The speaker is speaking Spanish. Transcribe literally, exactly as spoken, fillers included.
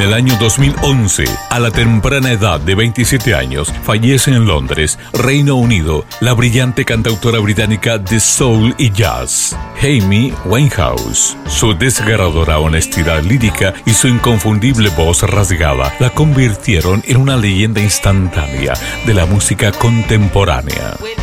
el año dos mil once, a la temprana edad de veintisiete años, fallece en Londres, Reino Unido, la brillante cantautora británica de soul y jazz, Amy Winehouse. Su desgarradora honestidad lírica y su inconfundible voz rasgada la convirtieron en una leyenda instantánea de la música contemporánea.